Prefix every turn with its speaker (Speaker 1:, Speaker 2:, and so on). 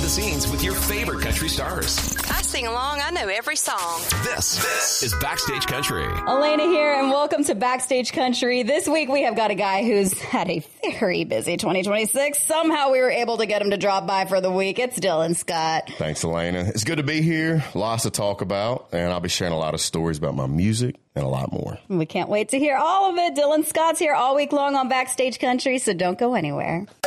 Speaker 1: the scenes with your favorite country stars.
Speaker 2: I sing along. I know every song.
Speaker 1: This is Backstage Country.
Speaker 3: Elena here, and welcome to Backstage Country. This week we have got a guy who's had a very busy 2026. Somehow we were able to get him to drop by for the week. It's Dylan Scott.
Speaker 4: Thanks, Elena. It's good to be here. Lots to talk about, and I'll be sharing a lot of stories about my music and a lot more.
Speaker 3: We can't wait to hear all of it. Dylan Scott's here all week long on Backstage Country, so don't go anywhere.